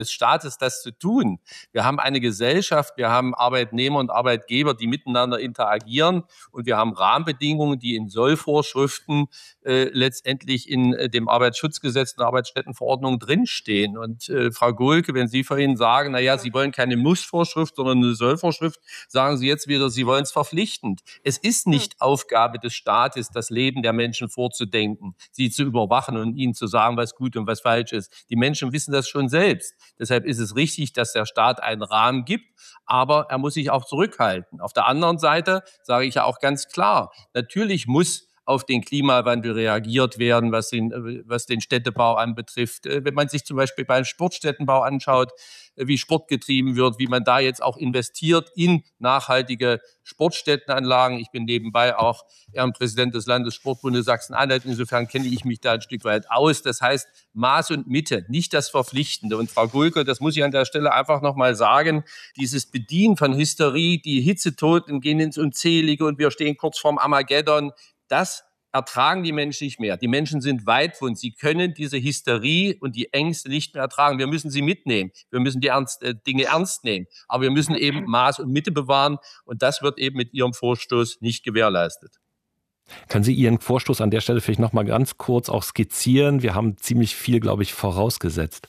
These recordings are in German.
des Staates, das zu tun. Wir haben eine Gesellschaft, wir haben Arbeitnehmer und Arbeitgeber, die miteinander interagieren und wir haben Rahmenbedingungen, die in Sollvorschriften letztendlich in dem Arbeitsschutzgesetz und der Arbeitsstättenverordnung drinstehen. Und Frau Gohlke, wenn Sie vorhin sagen, naja, Sie wollen keine Mussvorschrift, sondern eine Sollvorschrift, sagen Sie jetzt wieder, Sie wollen es verpflichtend. Es ist nicht Aufgabe des Staates, das Leben der Menschen vorzudenken, sie zu überwachen und ihnen zu sagen, was gut und was falsch ist. Die Menschen wissen das schon selbst. Deshalb ist es richtig, dass der Staat einen Rahmen gibt, aber er muss sich auch zurückhalten. Auf der anderen Seite sage ich ja auch ganz klar, natürlich muss auf den Klimawandel reagiert werden, was den Städtebau anbetrifft. Wenn man sich zum Beispiel beim Sportstättenbau anschaut, wie Sport getrieben wird, wie man da jetzt auch investiert in nachhaltige Sportstättenanlagen. Ich bin nebenbei auch Ehrenpräsident des Landessportbundes Sachsen-Anhalt. Insofern kenne ich mich da ein Stück weit aus. Das heißt, Maß und Mitte, nicht das Verpflichtende. Und Frau Gohlke, das muss ich an der Stelle einfach nochmal sagen, dieses Bedienen von Hysterie, die Hitzetoten gehen ins Unzählige und wir stehen kurz vorm Armageddon, das ertragen die Menschen nicht mehr. Die Menschen sind weit von. Sie können diese Hysterie und die Ängste nicht mehr ertragen. Wir müssen sie mitnehmen. Wir müssen die Dinge ernst nehmen. Aber wir müssen eben Maß und Mitte bewahren. Und das wird eben mit Ihrem Vorstoß nicht gewährleistet. Können Sie Ihren Vorstoß an der Stelle vielleicht noch mal ganz kurz auch skizzieren? Wir haben ziemlich viel, glaube ich, vorausgesetzt.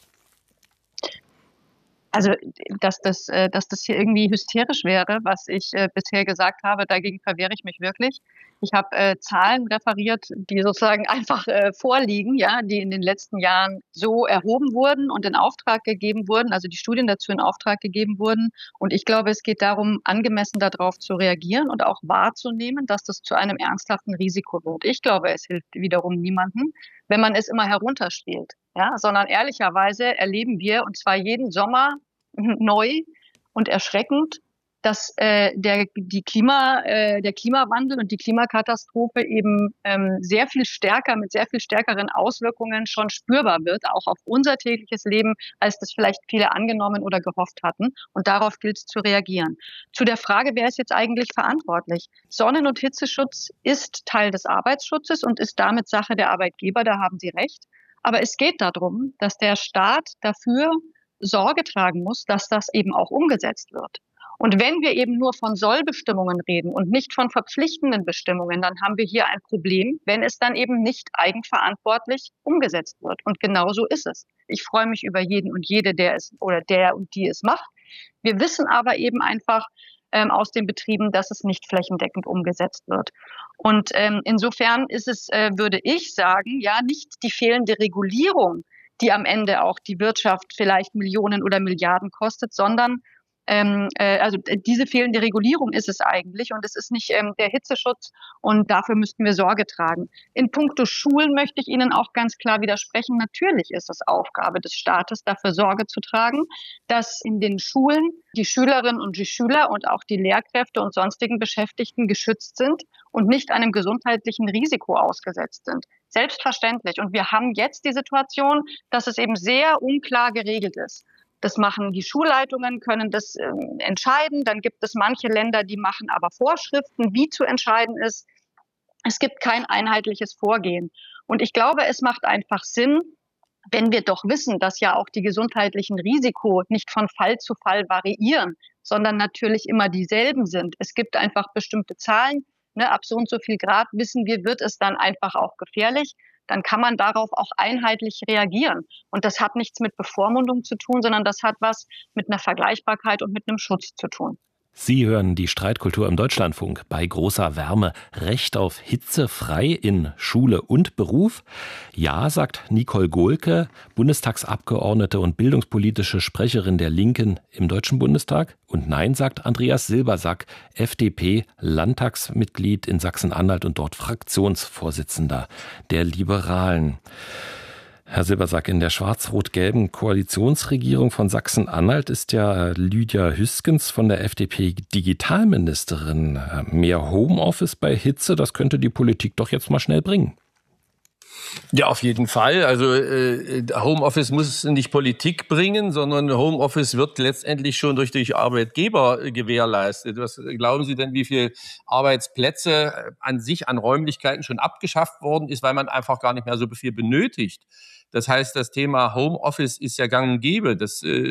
Also, dass das hier irgendwie hysterisch wäre, was ich bisher gesagt habe, dagegen verwehre ich mich wirklich. Ich habe Zahlen referiert, die sozusagen einfach vorliegen, ja, die in den letzten Jahren so erhoben wurden und in Auftrag gegeben wurden, also die Studien dazu in Auftrag gegeben wurden. Und ich glaube, es geht darum, angemessen darauf zu reagieren und auch wahrzunehmen, dass das zu einem ernsthaften Risiko wird. Ich glaube, es hilft wiederum niemandem, wenn man es immer herunterspielt. Ja, sondern ehrlicherweise erleben wir, und zwar jeden Sommer neu und erschreckend, dass der Klimawandel und die Klimakatastrophe eben sehr viel stärker, mit sehr viel stärkeren Auswirkungen schon spürbar wird, auch auf unser tägliches Leben, als das vielleicht viele angenommen oder gehofft hatten. Und darauf gilt es zu reagieren. Zu der Frage, wer ist jetzt eigentlich verantwortlich? Sonnen- und Hitzeschutz ist Teil des Arbeitsschutzes und ist damit Sache der Arbeitgeber, da haben Sie recht. Aber es geht darum, dass der Staat dafür Sorge tragen muss, dass das eben auch umgesetzt wird. Und wenn wir eben nur von Sollbestimmungen reden und nicht von verpflichtenden Bestimmungen, dann haben wir hier ein Problem, wenn es dann eben nicht eigenverantwortlich umgesetzt wird. Und genau so ist es. Ich freue mich über jeden und jede, der und die es macht. Wir wissen aber eben einfach aus den Betrieben, dass es nicht flächendeckend umgesetzt wird. Und insofern ist es, würde ich sagen, ja, nicht die fehlende Regulierung, die am Ende auch die Wirtschaft vielleicht Millionen oder Milliarden kostet, sondern also diese fehlende Regulierung ist es eigentlich und es ist nicht der Hitzeschutz und dafür müssten wir Sorge tragen. In puncto Schulen möchte ich Ihnen auch ganz klar widersprechen. Natürlich ist es Aufgabe des Staates, dafür Sorge zu tragen, dass in den Schulen die Schülerinnen und die Schüler und auch die Lehrkräfte und sonstigen Beschäftigten geschützt sind und nicht einem gesundheitlichen Risiko ausgesetzt sind. Selbstverständlich. Und wir haben jetzt die Situation, dass es eben sehr unklar geregelt ist. Das machen die Schulleitungen, können das entscheiden. Dann gibt es manche Länder, die machen aber Vorschriften, wie zu entscheiden ist. Es gibt kein einheitliches Vorgehen. Und ich glaube, es macht einfach Sinn, wenn wir doch wissen, dass ja auch die gesundheitlichen Risiko nicht von Fall zu Fall variieren, sondern natürlich immer dieselben sind. Es gibt einfach bestimmte Zahlen. Ab so und so viel Grad wissen wir, wird es dann einfach auch gefährlich. Dann kann man darauf auch einheitlich reagieren. Und das hat nichts mit Bevormundung zu tun, sondern das hat was mit einer Vergleichbarkeit und mit einem Schutz zu tun. Sie hören die Streitkultur im Deutschlandfunk bei großer Wärme. Recht auf Hitze frei in Schule und Beruf? Ja, sagt Nicole Gohlke, Bundestagsabgeordnete und bildungspolitische Sprecherin der Linken im Deutschen Bundestag. Und nein, sagt Andreas Silbersack, FDP, Landtagsmitglied in Sachsen-Anhalt und dort Fraktionsvorsitzender der Liberalen. Herr Silbersack, in der schwarz-rot-gelben Koalitionsregierung von Sachsen-Anhalt ist ja Lydia Hüskens von der FDP Digitalministerin. Mehr Homeoffice bei Hitze, das könnte die Politik doch jetzt mal schnell bringen. Ja, auf jeden Fall. Also Homeoffice muss nicht Politik bringen, sondern Homeoffice wird letztendlich schon durch Arbeitgeber gewährleistet. Was glauben Sie denn, wie viele Arbeitsplätze an sich, an Räumlichkeiten schon abgeschafft worden ist, weil man einfach gar nicht mehr so viel benötigt? Das heißt, das Thema Homeoffice ist ja gang und gäbe. Das